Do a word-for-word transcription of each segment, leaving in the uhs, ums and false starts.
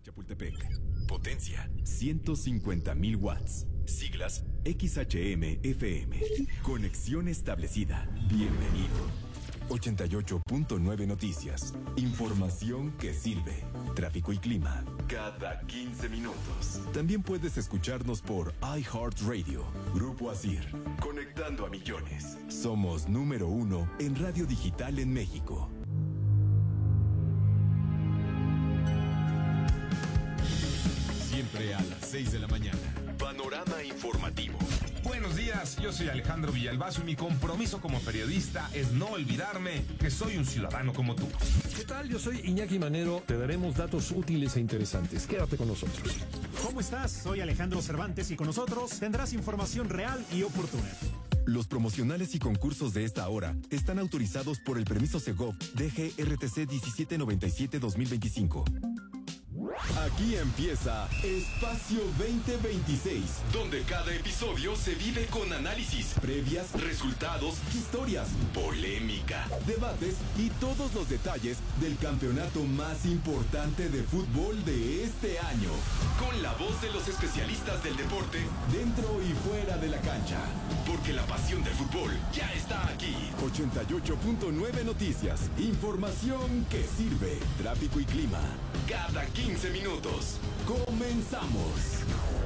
Chapultepec. Potencia ciento cincuenta mil watts. Siglas X H M F M. Conexión establecida. Bienvenido. ochenta y ocho punto nueve Noticias. Información que sirve. Tráfico y clima cada quince minutos. También puedes escucharnos por iHeartRadio. Grupo Asir. Conectando a millones. Somos número uno en radio digital en México. Siempre a las seis de la mañana. Panorama informativo. Buenos días, yo soy Alejandro Villalbazo y mi compromiso como periodista es no olvidarme que soy un ciudadano como tú. ¿Qué tal? Yo soy Iñaki Manero. Te daremos datos útiles e interesantes. Quédate con nosotros. ¿Cómo estás? Soy Alejandro Cervantes y con nosotros tendrás información real y oportuna. Los promocionales y concursos de esta hora están autorizados por el permiso Segov D G R T C diecisiete noventa y siete dos mil veinticinco. Aquí empieza Espacio veinte veintiséis, donde cada episodio se vive con análisis, previas, resultados, historias, polémica, debates y todos los detalles del campeonato más importante de fútbol de este año. Con la voz de los especialistas del deporte, dentro y fuera de la cancha. Porque la pasión del fútbol ya está aquí. ochenta y ocho punto nueve Noticias. Información que sirve. Tráfico y clima. Cada quince minutos. Comenzamos.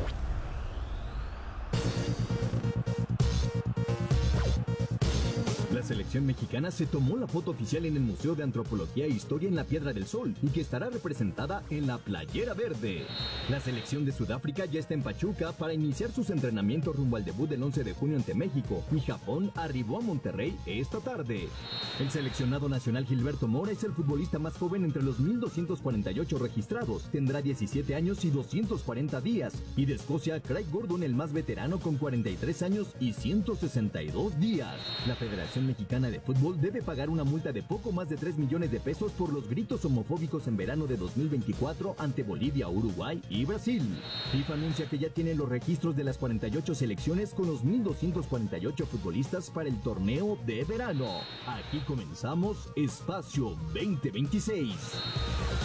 La selección mexicana se tomó la foto oficial en el Museo de Antropología e Historia en la Piedra del Sol y que estará representada en la Playera Verde. La selección de Sudáfrica ya está en Pachuca para iniciar sus entrenamientos rumbo al debut del once de junio ante México y Japón arribó a Monterrey esta tarde. El seleccionado nacional Gilberto Mora es el futbolista más joven entre los mil doscientos cuarenta y ocho registrados, tendrá diecisiete años y doscientos cuarenta días, y de Escocia Craig Gordon el más veterano con cuarenta y tres años y ciento sesenta y dos días. La Federación Mexicana de Fútbol debe pagar una multa de poco más de tres millones de pesos por los gritos homofóbicos en verano de dos mil veinticuatro ante Bolivia, Uruguay y Brasil. FIFA anuncia que ya tiene los registros de las cuarenta y ocho selecciones con los mil doscientos cuarenta y ocho futbolistas para el torneo de verano. Aquí comenzamos Espacio veinte veintiséis.